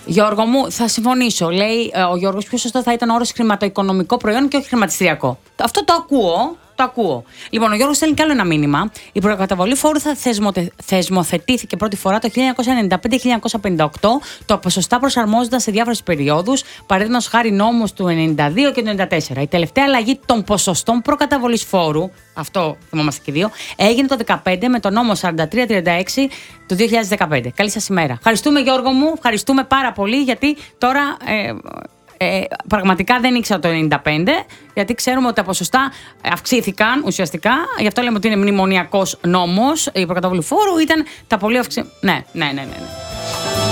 Γιώργο μου, θα συμφωνήσω. Λέει ο Γιώργος, πιο σωστό θα ήταν ο όρος χρηματοοικονομικό προϊόν και όχι χρηματιστηριακό. Αυτό το ακούω. Το ακούω. Λοιπόν, ο Γιώργος στέλνει κι άλλο ένα μήνυμα. Η προκαταβολή φόρου θα θεσμοθετήθηκε πρώτη φορά το 1995-1958. Το ποσοστά προσαρμόζονταν σε διάφορες περιόδους. Παραδείγματος χάρη νόμος του 1992 και του 1994. Η τελευταία αλλαγή των ποσοστών προκαταβολής φόρου, αυτό θυμόμαστε και δύο, έγινε το 2015 με το νόμο 4336 του 2015. Καλή σας ημέρα. Ευχαριστούμε, Γιώργο μου. Ευχαριστούμε πάρα πολύ, γιατί τώρα. Πραγματικά δεν ήξερα το 95, γιατί ξέρουμε ότι τα ποσοστά αυξήθηκαν ουσιαστικά. Γι' αυτό λέμε ότι είναι μνημονιακός νόμος. Η προκαταβολή φόρου ήταν τα πολύ αυξημένα. Ναι.